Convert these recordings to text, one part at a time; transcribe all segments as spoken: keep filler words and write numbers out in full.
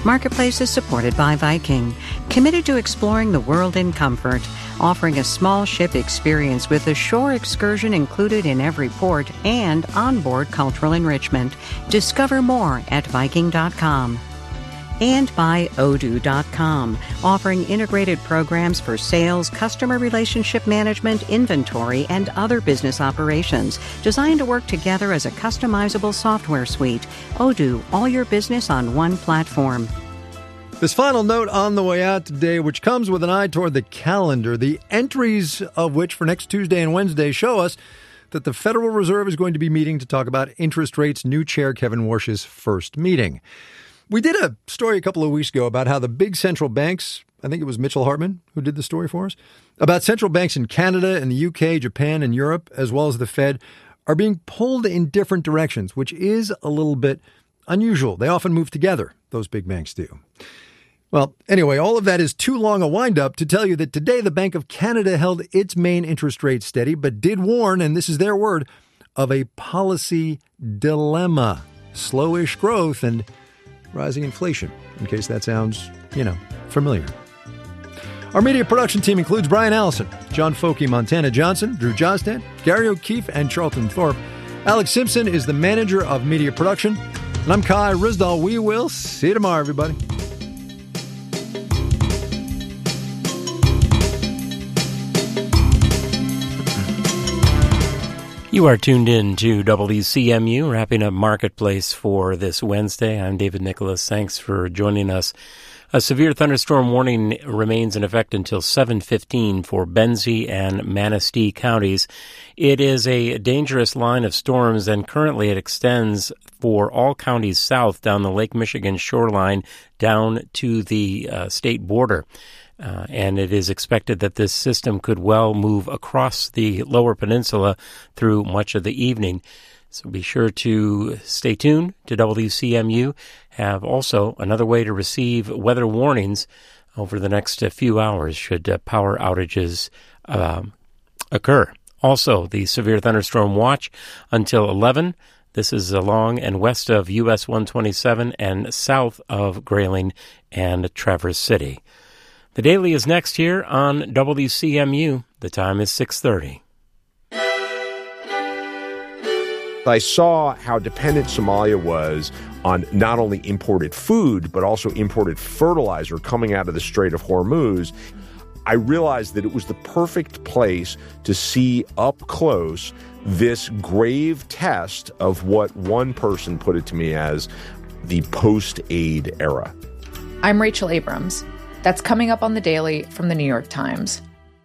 Marketplace is supported by Viking, committed to exploring the world in comfort, offering a small ship experience with a shore excursion included in every port and onboard cultural enrichment. Discover more at Viking dot com. And by Odoo dot com, offering integrated programs for sales, customer relationship management, inventory, and other business operations, designed to work together as a customizable software suite. Odoo, all your business on one platform. This final note on the way out today, which comes with an eye toward the calendar, the entries of which for next Tuesday and Wednesday show us that the Federal Reserve is going to be meeting to talk about interest rates, new chair Kevin Warsh's first meeting. We did a story a couple of weeks ago about how the big central banks, I think it was Mitchell Hartman who did the story for us, about central banks in Canada and the U K, Japan, and Europe, as well as the Fed, are being pulled in different directions, which is a little bit unusual. They often move together, those big banks do. Well, anyway, all of that is too long a wind-up to tell you that today the Bank of Canada held its main interest rate steady, but did warn, and this is their word, of a policy dilemma, slowish growth, and rising inflation, in case that sounds, you know, familiar. Our media production team includes Brian Allison, John Folke, Montana Johnson, Drew Jostad, Gary O'Keefe, and Charlton Thorpe. Alex Simpson is the manager of media production. And I'm Kai Rizdal. We will see you tomorrow, everybody. You are tuned in to W C M U, wrapping up Marketplace for this Wednesday. I'm David Nicholas. Thanks for joining us. A severe thunderstorm warning remains in effect until seven fifteen for Benzie and Manistee counties. It is a dangerous line of storms, and currently it extends for all counties south down the Lake Michigan shoreline down to the uh, state border. Uh, and it is expected that this system could well move across the lower peninsula through much of the evening. So be sure to stay tuned to W C M U. Have also another way to receive weather warnings over the next few hours should uh, power outages um, occur. Also, the severe thunderstorm watch until eleven. This is along and west of U S one twenty-seven and south of Grayling and Traverse City. The Daily is next here on W C M U. The time is six thirty. I saw how dependent Somalia was on not only imported food, but also imported fertilizer coming out of the Strait of Hormuz. I realized that it was the perfect place to see up close this grave test of what one person put it to me as the post-aid era. I'm Rachel Abrams. That's coming up on The Daily from The New York Times.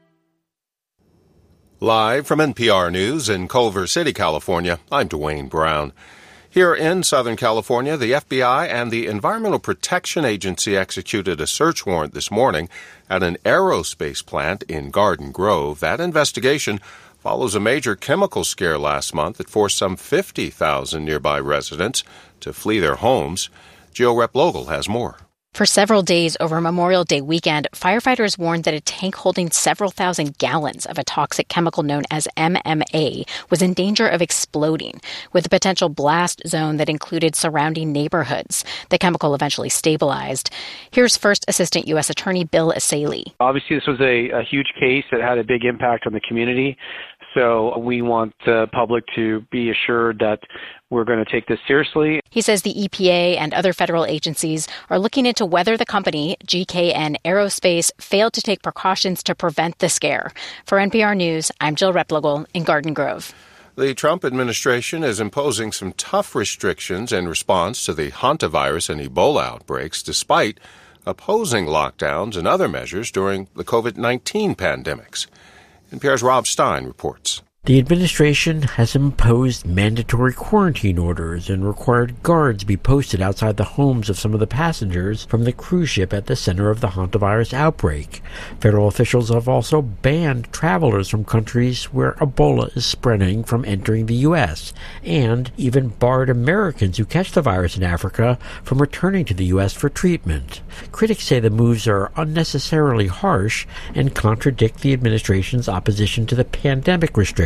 Live from N P R News in Culver City, California, I'm Dwayne Brown. Here in Southern California, the F B I and the Environmental Protection Agency executed a search warrant this morning at an aerospace plant in Garden Grove. That investigation follows a major chemical scare last month that forced some fifty thousand nearby residents to flee their homes. Jill Replogle has more. For several days over Memorial Day weekend, firefighters warned that a tank holding several thousand gallons of a toxic chemical known as M M A was in danger of exploding, with a potential blast zone that included surrounding neighborhoods. The chemical eventually stabilized. Here's First Assistant U S Attorney Bill Asaley. Obviously, this was a, a huge case that had a big impact on the community. So we want the public to be assured that we're going to take this seriously. He says the E P A and other federal agencies are looking into whether the company, G K N Aerospace, failed to take precautions to prevent the scare. For N P R News, I'm Jill Replogle in Garden Grove. The Trump administration is imposing some tough restrictions in response to the hantavirus and Ebola outbreaks, despite opposing lockdowns and other measures during the covid nineteen pandemics. N P R's Rob Stein reports. The administration has imposed mandatory quarantine orders and required guards be posted outside the homes of some of the passengers from the cruise ship at the center of the hantavirus outbreak. Federal officials have also banned travelers from countries where Ebola is spreading from entering the U S, and even barred Americans who catch the virus in Africa from returning to the U S for treatment. Critics say the moves are unnecessarily harsh and contradict the administration's opposition to the pandemic restrictions.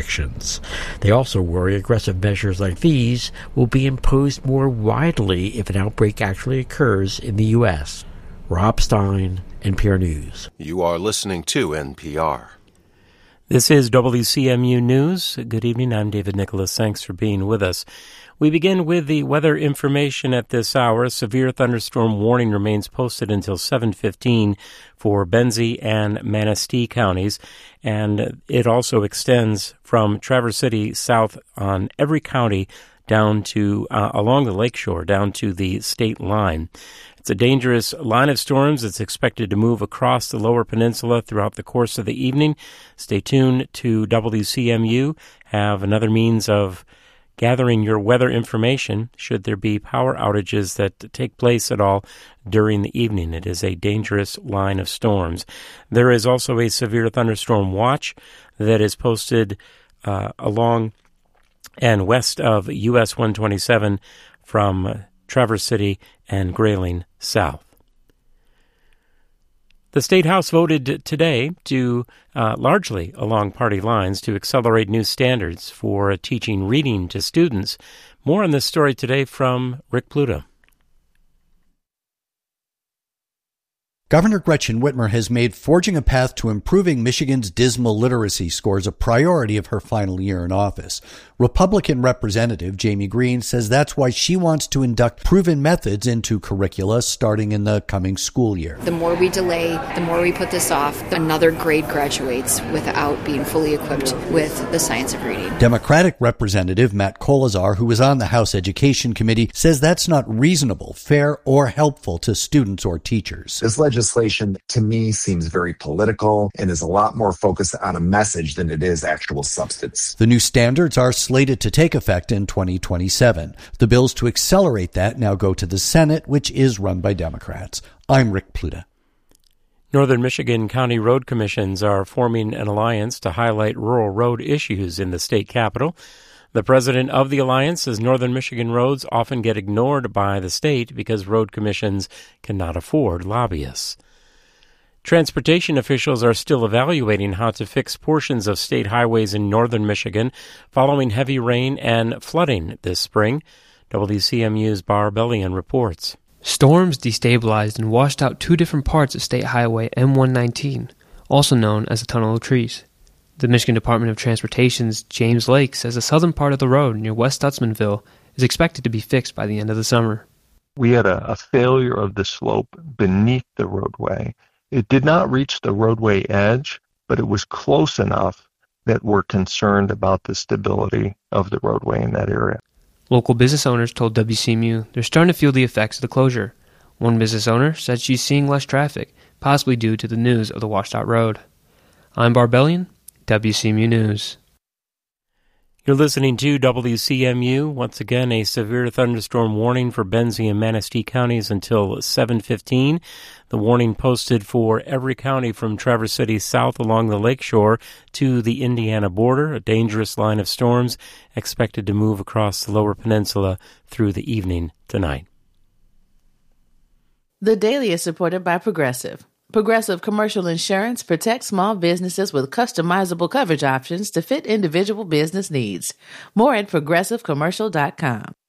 restrictions. They also worry aggressive measures like these will be imposed more widely if an outbreak actually occurs in the U S. Rob Stein, N P R News. You are listening to N P R. This is W C M U News. Good evening. I'm David Nicholas. Thanks for being with us. We begin with the weather information at this hour. A severe thunderstorm warning remains posted until seven fifteen for Benzie and Manistee counties, and it also extends from Traverse City south on every county down to uh, along the lakeshore down to the state line. It's a dangerous line of storms. It's expected to move across the lower peninsula throughout the course of the evening. Stay tuned to W C M U. Have another means of gathering your weather information should there be power outages that take place at all during the evening. It is a dangerous line of storms. There is also a severe thunderstorm watch that is posted uh, along and west of U S one twenty-seven from Traverse City and Grayling south. The State House voted today to, uh, largely along party lines, to accelerate new standards for teaching reading to students. More on this story today from Rick Pluta. Governor Gretchen Whitmer has made forging a path to improving Michigan's dismal literacy scores a priority of her final year in office. Republican Representative Jamie Green says that's why she wants to induct proven methods into curricula starting in the coming school year. The more we delay, the more we put this off, another grade graduates without being fully equipped with the science of reading. Democratic Representative Matt Kolazar, who was on the House Education Committee, says that's not reasonable, fair, or helpful to students or teachers. This legislation, to me, seems very political and is a lot more focused on a message than it is actual substance. The new standards are slated to take effect in twenty twenty-seven. The bills to accelerate that now go to the Senate, which is run by Democrats. I'm Rick Pluta. Northern Michigan County Road Commissions are forming an alliance to highlight rural road issues in the state capital. The president of the alliance says Northern Michigan roads often get ignored by the state because road commissions cannot afford lobbyists. Transportation officials are still evaluating how to fix portions of state highways in northern Michigan following heavy rain and flooding this spring. W C M U's Bar Bellion reports. Storms destabilized and washed out two different parts of State Highway M one nineteen, also known as the Tunnel of Trees. The Michigan Department of Transportation's James Lake says the southern part of the road near West Stutzmanville is expected to be fixed by the end of the summer. We had a, a failure of the slope beneath the roadway. It did not reach the roadway edge, but it was close enough that we're concerned about the stability of the roadway in that area. Local business owners told W C M U they're starting to feel the effects of the closure. One business owner said she's seeing less traffic, possibly due to the news of the washed-out road. I'm Bar Bellion, W C M U News. You're listening to W C M U. Once again, a severe thunderstorm warning for Benzie and Manistee counties until seven fifteen. The warning posted for every county from Traverse City south along the lakeshore to the Indiana border. A dangerous line of storms expected to move across the lower peninsula through the evening tonight. The Daily is supported by Progressive. Progressive Commercial Insurance protects small businesses with customizable coverage options to fit individual business needs. More at progressive commercial dot com.